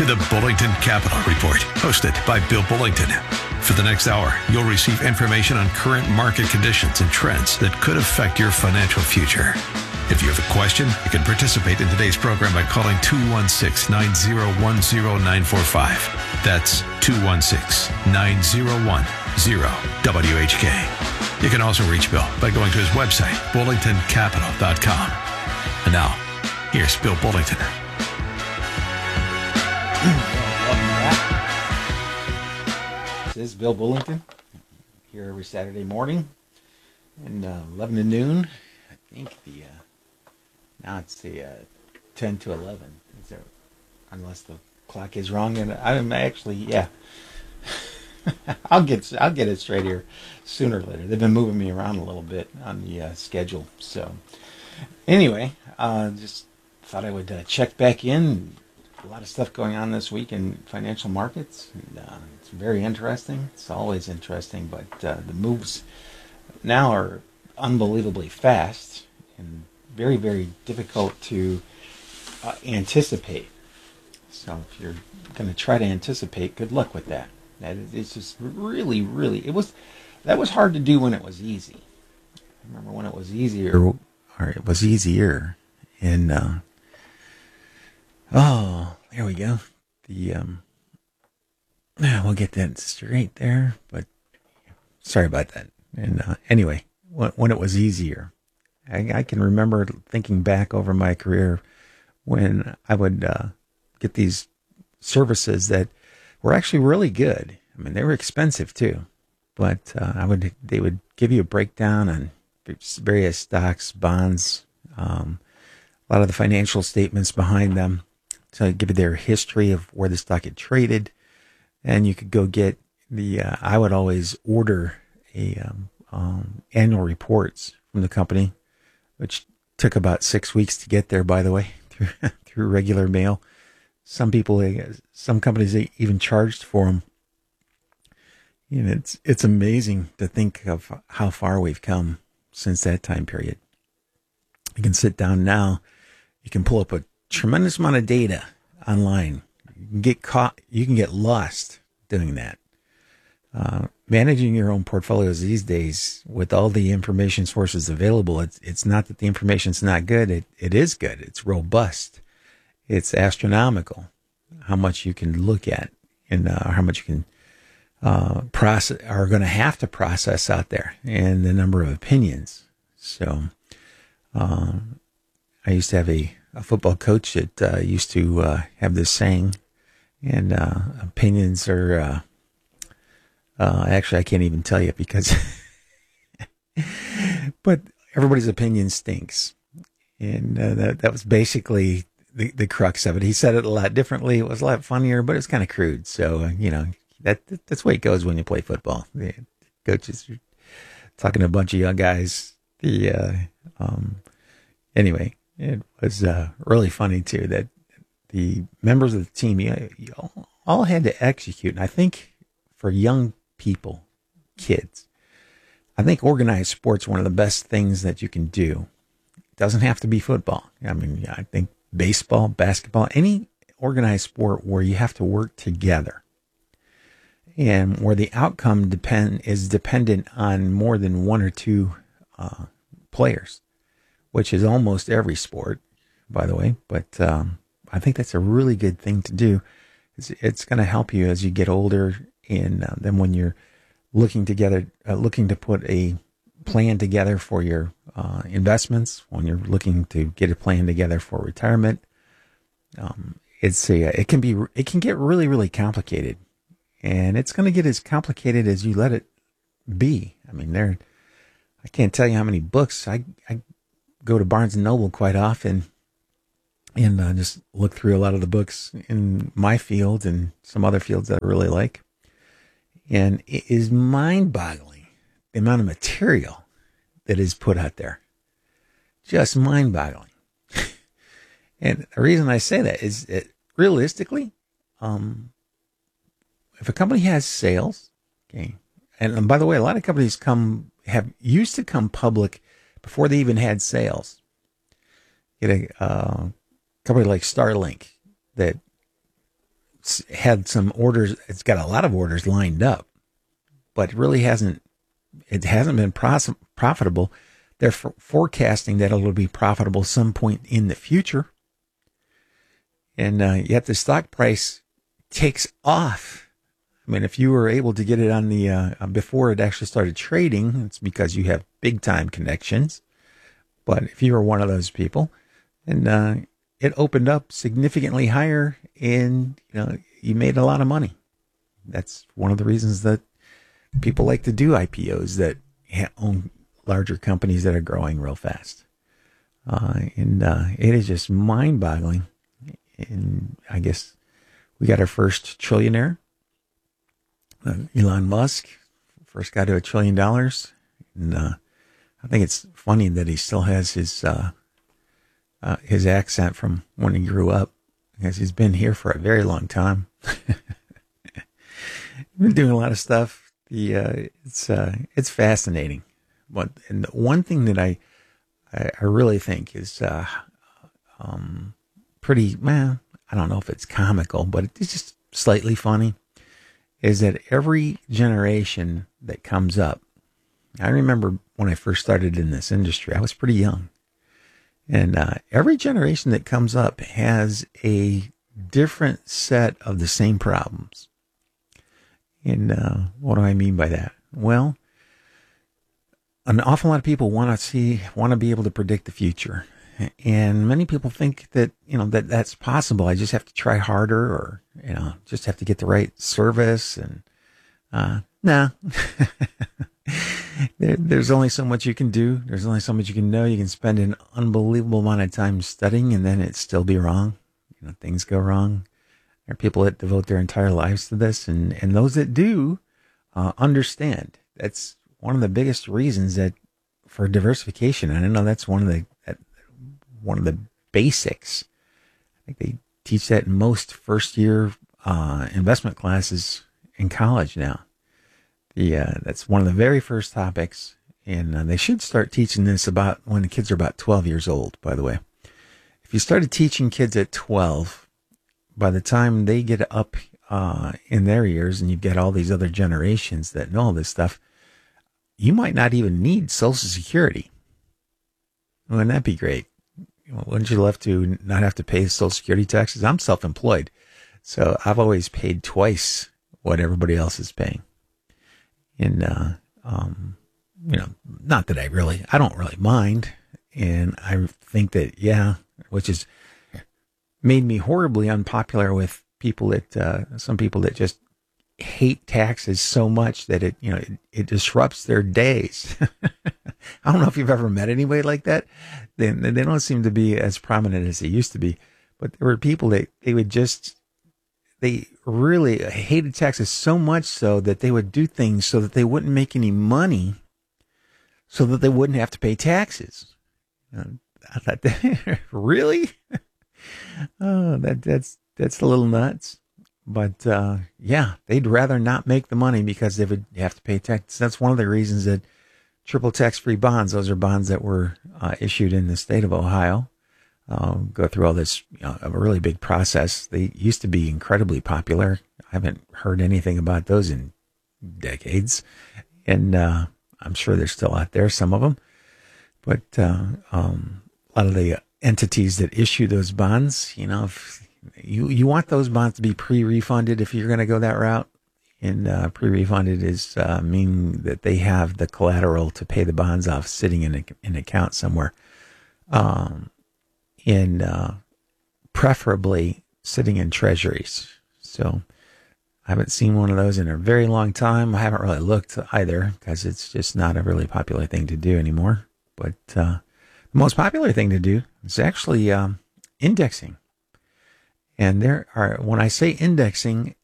The Bullington Capital Report, hosted by Bill Bullington. For the next hour, you'll receive information on current market conditions and trends that could affect your financial future. If you have a question, you can participate in today's program by calling 216-901-0945. That's 216-901-0WHK. You can also reach Bill by going to his website, bullingtoncapital.com. And now, here's Bill Bullington. This is Bill Bullington here every Saturday morning and 11 to noon. I think now it's the 10 to 11. Unless the clock is wrong, and I'm actually I'll get it straight here sooner or later. They've been moving me around a little bit on the schedule. So anyway, just thought I would check back in. A lot of stuff going on this week in financial markets. And, it's very interesting. It's always interesting, but the moves now are unbelievably fast and very, very difficult to anticipate. So if you're going to try to anticipate, good luck with that. It's just really, that was hard to do when it was easy. I remember when it was easier, or it was easier. And, there we go. We'll get that straight there, but sorry about that. And anyway, when it was easier, I can remember thinking back over my career when I would get these services that were actually really good. I mean, they were expensive too, but they would give you a breakdown on various stocks, bonds, a lot of the financial statements behind them, to give you their history of where the stock had traded, and you could go get I would always order annual reports from the company, which took about 6 weeks to get there, by the way, through regular mail. Some companies even charged for them. You know, it's amazing to think of how far we've come since that time period. You can sit down now, you can pull up a tremendous amount of data online. You can get lost doing that. Managing your own portfolios these days with all the information sources available, it's not that the information's not good. It is good. It's robust. It's astronomical how much you can look at and how much you can process, are going to have to process out there, and the number of opinions. So I used to have a football coach that used to have this saying, and opinions are actually, I can't even tell you because but everybody's opinion stinks, and that was basically the crux of it. He said it a lot differently. It was a lot funnier, but it's kind of crude. So that's the way it goes when you play football. The coaches are talking to a bunch of young guys. Anyway, it was really funny too that the members of the team you all had to execute. And I think for young people, kids, I think organized sports are one of the best things that you can do. It doesn't have to be football. I mean, I think baseball, basketball, any organized sport where you have to work together and where the outcome is dependent on more than one or two players, which is almost every sport, by the way. But I think that's a really good thing to do. It's going to help you as you get older, and then when you're looking to put a plan together for your investments, when you're looking to get a plan together for retirement, it can get really, really complicated, and it's going to get as complicated as you let it be. I mean, I can't tell you how many books I go to Barnes and Noble quite often, and just look through a lot of the books in my field and some other fields that I really like. And it is mind-boggling, the amount of material that is put out there. Just mind-boggling. And the reason I say that is that realistically, if a company has sales, okay, and by the way, a lot of companies used to come public before they even had sales. Get a company like Starlink that it's had some orders. It's got a lot of orders lined up, but it really hasn't. It hasn't been profitable. They're forecasting that it'll be profitable some point in the future, and yet the stock price takes off. I mean, if you were able to get it on the before it actually started trading, it's because you have big time connections. But if you were one of those people, and it opened up significantly higher, and you made a lot of money. That's one of the reasons that people like to do IPOs that own larger companies that are growing real fast. And it is just mind-boggling. And I guess we got our first trillionaire, Elon Musk, first guy to $1 trillion. And I think it's funny that he still has his accent from when he grew up, because he's been here for a very long time. Been doing a lot of stuff. It's fascinating. And the one thing that I really think is pretty, man, I don't know if it's comical, but it's just slightly funny, is that every generation that comes up, I remember when I first started in this industry, I was pretty young. And every generation that comes up has a different set of the same problems. And what do I mean by that? Well, an awful lot of people want to be able to predict the future. And many people think that, that's possible. I just have to try harder, or, just have to get the right service. And no. There's only so much you can do. There's only so much you can know. You can spend an unbelievable amount of time studying, and then it still be wrong. Things go wrong. There are people that devote their entire lives to this, and those that do understand. That's one of the biggest reasons that for diversification. And I know that's one of the basics. I think they teach that in most first-year investment classes in college now. That's one of the very first topics, and they should start teaching this about when the kids are about 12 years old, by the way. If you started teaching kids at 12, by the time they get up in their years, and you've got all these other generations that know all this stuff, you might not even need Social Security. Wouldn't that be great? Wouldn't you love to not have to pay Social Security taxes? I'm self-employed, so I've always paid twice what everybody else is paying. And, not that I don't really mind. And I think that, which has made me horribly unpopular with people some people that just hate taxes so much that it disrupts their days. I don't know if you've ever met anybody like that. They don't seem to be as prominent as they used to be, but there were people that they really hated taxes so much so that they would do things so that they wouldn't make any money, so that they wouldn't have to pay taxes. I thought, really? Oh, that's a little nuts. But they'd rather not make the money because they would have to pay taxes. That's one of the reasons that triple tax-free bonds, those are bonds that were issued in the state of Ohio, go through all this, a really big process. They used to be incredibly popular. I haven't heard anything about those in decades. And I'm sure they're still out there, some of them. But a lot of the entities that issue those bonds, if you want those bonds to be pre-refunded if you're going to go that route. And pre-refunded is mean that they have the collateral to pay the bonds off sitting in an account somewhere. Preferably sitting in treasuries. So I haven't seen one of those in a very long time. I haven't really looked either because it's just not a really popular thing to do anymore. But the most popular thing to do is actually indexing. And when I say indexing,